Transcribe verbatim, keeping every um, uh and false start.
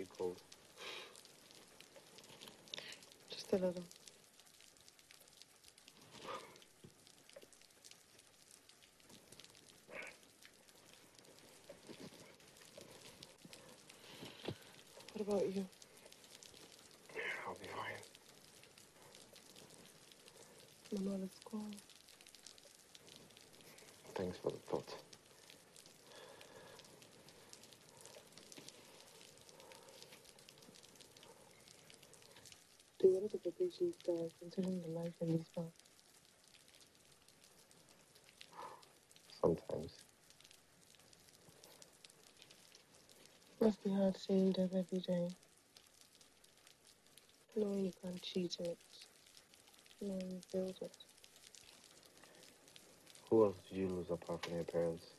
cold? Just a little. What about you? I'll be fine. My mother's gone. Thanks for the thought. Do you look at the she's dead, considering the life in these parts? Sometimes. Must be hard seeing death every day. Knowing you can't cheat it. Knowing you build it. Who else did you lose apart from your parents?